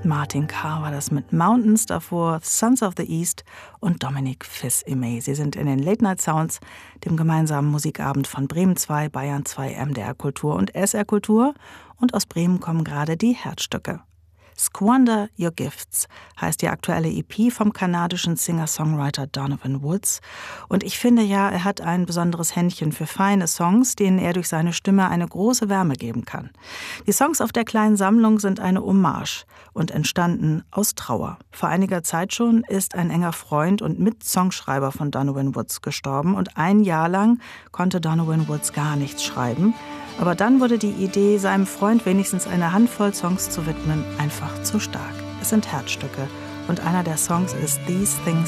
Martin Carr war das mit Mountains, davor Sons of the East und Dominic Fils-Aimé. Sie sind in den Late Night Sounds, dem gemeinsamen Musikabend von Bremen 2, Bayern 2, MDR Kultur und SR Kultur. Und aus Bremen kommen gerade die Herzstücke. Squander Your Gifts heißt die aktuelle EP vom kanadischen Singer-Songwriter Donovan Woods. Und ich finde ja, er hat ein besonderes Händchen für feine Songs, denen er durch seine Stimme eine große Wärme geben kann. Die Songs auf der kleinen Sammlung sind eine Hommage und entstanden aus Trauer. Vor einiger Zeit schon ist ein enger Freund und Mitsongschreiber von Donovan Woods gestorben und ein Jahr lang konnte Donovan Woods gar nichts schreiben. Aber dann wurde die Idee, seinem Freund wenigstens eine Handvoll Songs zu widmen, einfach zu stark. Es sind Herzstücke und einer der Songs ist These Things